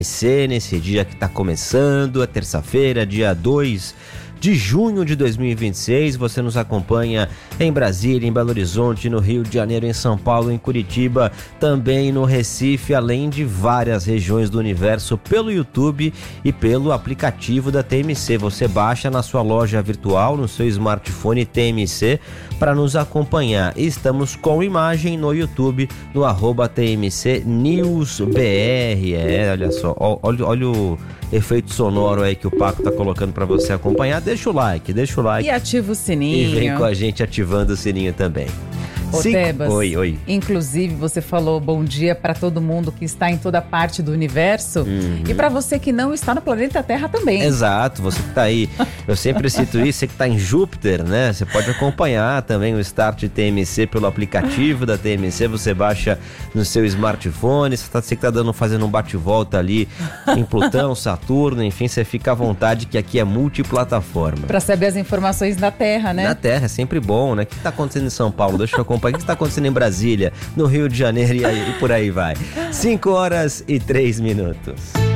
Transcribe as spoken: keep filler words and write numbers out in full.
C, nesse dia que está começando, é terça-feira, dia dois de junho de dois mil e vinte e seis. Você nos acompanha em Brasília, em Belo Horizonte, no Rio de Janeiro, em São Paulo, em Curitiba, também no Recife, além de várias regiões do universo, pelo YouTube e pelo aplicativo da T M C. Você baixa na sua loja virtual, no seu smartphone T M C, para nos acompanhar. Estamos com imagem no YouTube, no arroba T M C News B R. É, olha só, olha, olha o efeito sonoro aí que o Paco tá colocando para você acompanhar. Deixa o like, deixa o like. E ativa o sininho. E vem com a gente ativando o sininho também. Ô, Cinco... Tebas, oi, oi. Inclusive, você falou bom dia para todo mundo que está em toda parte do universo, uhum. E para você que não está no planeta Terra também. Exato, você que está aí, eu sempre cito isso, você que está em Júpiter, né? Você pode acompanhar também o Start T M C pelo aplicativo da T M C, você baixa no seu smartphone, você, tá, você que está dando, fazendo um bate-volta ali em Plutão, Saturno, enfim, você fica à vontade que aqui é multiplataforma. Para saber as informações da Terra, né? Na Terra, é sempre bom, né? O que está acontecendo em São Paulo? Deixa eu acompanhar. O que está acontecendo em Brasília, no Rio de Janeiro e, aí, e por aí vai. cinco horas e três minutos.